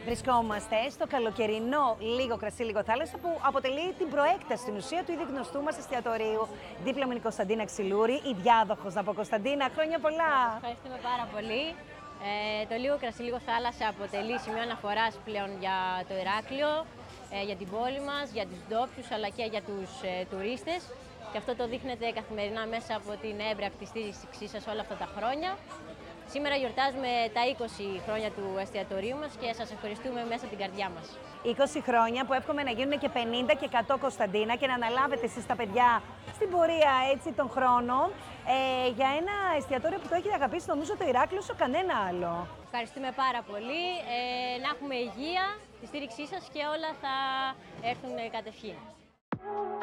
Βρισκόμαστε στο καλοκαιρινό Λίγο Κρασί, Λίγο Θάλασσα, που αποτελεί την προέκταση στην ουσία του ήδη γνωστού μας εστιατορίου. Δίπλα μου είναι η Κωνσταντίνα Ξυλούρη, η διάδοχος. Να πω, Κωνσταντίνα, χρόνια πολλά! Ευχαριστούμε πάρα πολύ. Το Λίγο Κρασί, Λίγο Θάλασσα αποτελεί σημείο αναφοράς πλέον για το Ηράκλειο, για την πόλη μας, για τους ντόπιους αλλά και για τους τουρίστες. Και αυτό το δείχνετε καθημερινά μέσα από την έμπρακτη στήριξή σας όλα αυτά τα χρόνια. Σήμερα γιορτάζουμε τα 20 χρόνια του εστιατορίου μας και σας ευχαριστούμε μέσα από την καρδιά μας. 20 χρόνια που εύχομαι να γίνουν και 50 και 100, Κωνσταντίνα, και να αναλάβετε εσείς τα παιδιά στην πορεία έτσι των χρόνων για ένα εστιατόριο που το έχει αγαπήσει, νομίζω, το Ηράκλειο όσο κανένα άλλο. Ευχαριστούμε πάρα πολύ. Να έχουμε υγεία, τη στήριξή σας και όλα θα έρθουν κατευχήν.